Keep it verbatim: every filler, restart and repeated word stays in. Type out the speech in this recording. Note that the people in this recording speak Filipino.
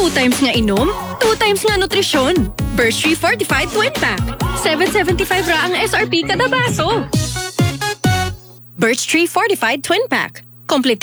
Two times nga inom, two times nga nutrisyon. Birch Tree Fortified Twin Pack. seven seventy-five ra ang S R P kada baso. Birch Tree Fortified Twin Pack. Complete